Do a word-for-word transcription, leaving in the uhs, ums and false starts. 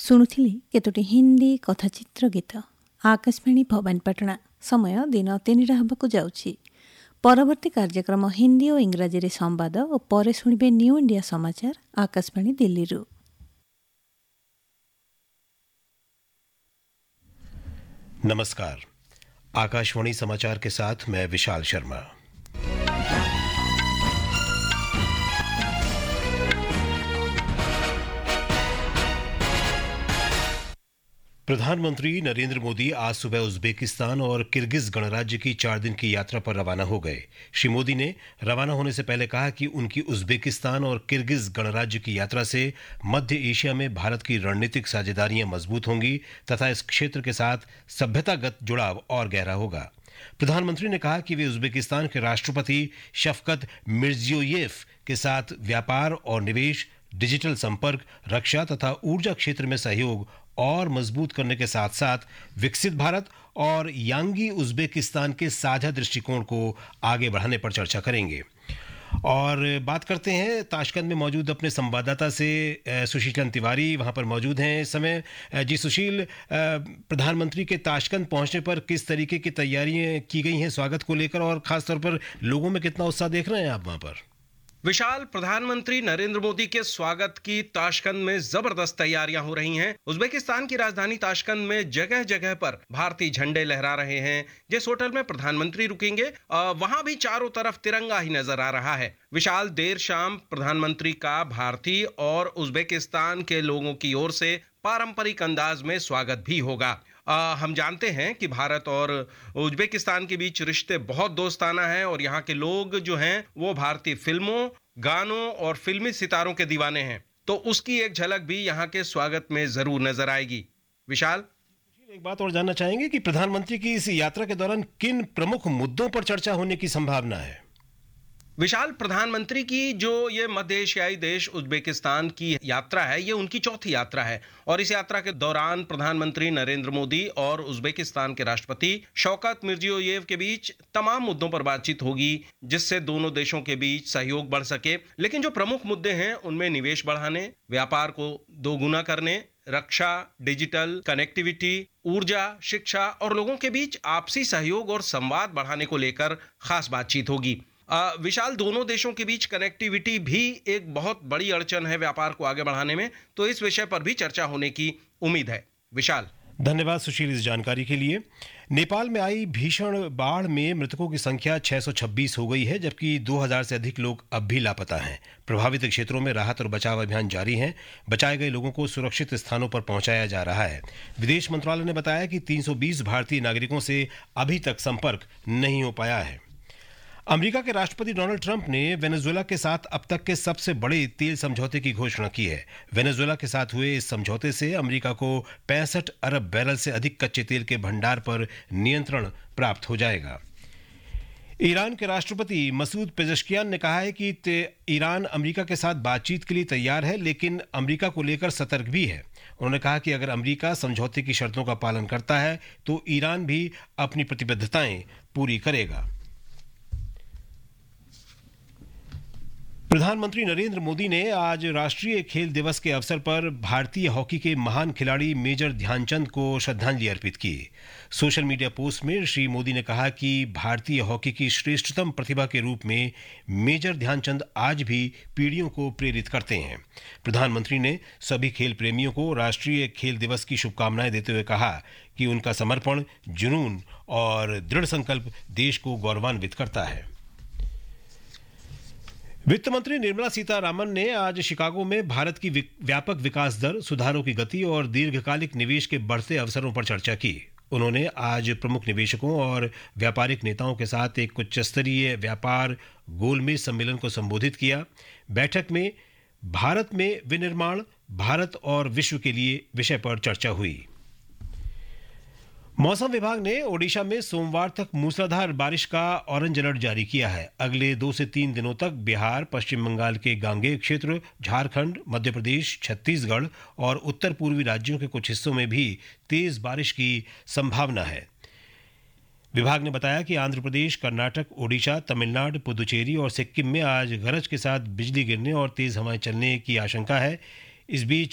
ଶୁଣୁଥିଲି କେତୋଟି ହିନ୍ଦୀ କଥାଚିତ୍ର ଗୀତ। ଆକାଶବାଣୀ ଭବାନୀପାଟଣା। ସମୟ ଦିନ ତିନିଟା ହେବାକୁ ଯାଉଛି। ପରବର୍ତ୍ତୀ କାର୍ଯ୍ୟକ୍ରମ ହିନ୍ଦୀ ଓ ଇଂରାଜୀରେ ସମ୍ବାଦ ଓ ପରେ ଶୁଣିବେ ନ୍ୟୁ ଇଣ୍ଡିଆ ସମାଚାର ଆକାଶବାଣୀ ଦିଲ୍ଲୀରୁ। नमस्कार, आकाशवाणी समाचार के साथ मैं विशाल शर्मा। प्रधानमंत्री नरेंद्र मोदी आज सुबह उज्बेकिस्तान और किर्गिज गणराज्य की चार दिन की यात्रा पर रवाना हो गए। श्री मोदी ने रवाना होने से पहले कहा कि उनकी उज्बेकिस्तान और किर्गिज गणराज्य की यात्रा से मध्य एशिया में भारत की रणनीतिक साझेदारियां मजबूत होंगी तथा इस क्षेत्र के साथ सभ्यतागत जुड़ाव और गहरा होगा। प्रधानमंत्री ने कहा कि वे उज्बेकिस्तान के राष्ट्रपति शफकत मिर्जियोयेव के साथ व्यापार और निवेश, डिजिटल संपर्क, रक्षा तथा ऊर्जा क्षेत्र में सहयोग और मजबूत करने के साथ साथ विकसित भारत और यांगी उज्बेकिस्तान के साझा दृष्टिकोण को आगे बढ़ाने पर चर्चा करेंगे। और बात करते हैं ताशकंद में मौजूद अपने संवाददाता से, सुशील तिवारी वहां पर मौजूद हैं इस समय। जी सुशील, प्रधानमंत्री के ताशकंद पहुंचने पर किस तरीके की तैयारियां की गई हैं स्वागत को लेकर, और खासतौर पर लोगों में कितना उत्साह देख रहे हैं आप वहां पर? विशाल, प्रधानमंत्री नरेंद्र मोदी के स्वागत की ताशकंद में जबरदस्त तैयारियां हो रही हैं। उज्बेकिस्तान की राजधानी ताशकंद में जगह जगह पर भारतीय झंडे लहरा रहे हैं। जिस होटल में प्रधानमंत्री रुकेंगे वहां भी चारों तरफ तिरंगा ही नजर आ रहा है। विशाल, देर शाम प्रधानमंत्री का भारतीय और उज्बेकिस्तान के लोगों की ओर से पारंपरिक अंदाज में स्वागत भी होगा। आ, हम जानते हैं कि भारत और उज्बेकिस्तान के बीच रिश्ते बहुत दोस्ताना हैं और यहाँ के लोग जो हैं वो भारतीय फिल्मों, गानों और फिल्मी सितारों के दीवाने हैं। तो उसकी एक झलक भी यहाँ के स्वागत में जरूर नजर आएगी। विशाल, एक बात और जानना चाहेंगे कि प्रधानमंत्री की इस यात्रा के दौरान किन प्रमुख मुद्दों पर चर्चा होने की संभावना है? विशाल, प्रधानमंत्री की जो ये मध्य एशियाई देश उज्बेकिस्तान की यात्रा है, ये उनकी चौथी यात्रा है और इस यात्रा के दौरान प्रधानमंत्री नरेंद्र मोदी और उज्बेकिस्तान के राष्ट्रपति शौकत मिर्जियोयेव के बीच तमाम मुद्दों पर बातचीत होगी जिससे दोनों देशों के बीच सहयोग बढ़ सके। लेकिन जो प्रमुख मुद्दे हैं उनमें निवेश बढ़ाने, व्यापार को दोगुना करने, रक्षा, डिजिटल कनेक्टिविटी, ऊर्जा, शिक्षा और लोगों के बीच आपसी सहयोग और संवाद बढ़ाने को लेकर खास बातचीत होगी। आ, विशाल, दोनों देशों के बीच कनेक्टिविटी भी एक बहुत बड़ी अड़चन है व्यापार को आगे बढ़ाने में, तो इस विषय पर भी चर्चा होने की उम्मीद है। विशाल, धन्यवाद सुशील इस जानकारी के लिए। नेपाल में आई भीषण बाढ़ में मृतकों की संख्या छह सौ छब्बीस हो गई है, जबकि दो हज़ार से अधिक लोग अब भी लापता हैं। प्रभावित क्षेत्रों में राहत और बचाव अभियान जारी है। बचाए गए लोगों को सुरक्षित स्थानों पर पहुंचाया जा रहा है। विदेश मंत्रालय ने बताया कि तीन सौ बीस भारतीय नागरिकों से अभी तक संपर्क नहीं हो पाया है। अमेरिका के राष्ट्रपति डोनाल्ड ट्रंप ने वेनेजुएला के साथ अब तक के सबसे बड़े तेल समझौते की घोषणा की है। वेनेजुएला के साथ हुए इस समझौते से अमेरिका को पैंसठ अरब बैरल से अधिक कच्चे तेल के भंडार पर नियंत्रण प्राप्त हो जाएगा। ईरान के राष्ट्रपति मसूद पेजेश्कियान ने कहा है कि ईरान अमेरिका के साथ बातचीत के लिए तैयार है, लेकिन अमेरिका को लेकर सतर्क भी है। उन्होंने कहा कि अगर अमेरिका समझौते की शर्तों का पालन करता है तो ईरान भी अपनी प्रतिबद्धताएं पूरी करेगा। प्रधानमंत्री नरेंद्र मोदी ने आज राष्ट्रीय खेल दिवस के अवसर पर भारतीय हॉकी के महान खिलाड़ी मेजर ध्यानचंद को श्रद्धांजलि अर्पित की। सोशल मीडिया पोस्ट में श्री मोदी ने कहा कि भारतीय हॉकी की श्रेष्ठतम प्रतिभा के रूप में मेजर ध्यानचंद आज भी पीढ़ियों को प्रेरित करते हैं। प्रधानमंत्री ने सभी खेल प्रेमियों को राष्ट्रीय खेल दिवस की शुभकामनाएं देते हुए कहा कि उनका समर्पण, जुनून और दृढ़ संकल्प देश को गौरवान्वित करता है। वित्त मंत्री निर्मला सीतारामन ने आज शिकागो में भारत की व्यापक विकास दर, सुधारों की गति और दीर्घकालिक निवेश के बढ़ते अवसरों पर चर्चा की। उन्होंने आज प्रमुख निवेशकों और व्यापारिक नेताओं के साथ एक उच्च स्तरीय व्यापार गोलमेज सम्मेलन को संबोधित किया। बैठक में भारत में विनिर्माण, भारत और विश्व के लिए विषय पर चर्चा हुई। मौसम विभाग ने ओडिशा में सोमवार तक मूसलाधार बारिश का ऑरेंज अलर्ट जारी किया है। अगले दो से तीन दिनों तक बिहार, पश्चिम बंगाल के गांगेय क्षेत्र, झारखंड, मध्य प्रदेश, छत्तीसगढ़ और उत्तर पूर्वी राज्यों के कुछ हिस्सों में भी तेज बारिश की संभावना है। विभाग ने बताया कि आंध्र प्रदेश, कर्नाटक, ओडिशा, तमिलनाडु, पुदुचेरी और सिक्किम में आज गरज के साथ बिजली गिरने और तेज हवाएं चलने की आशंका है। इस बीच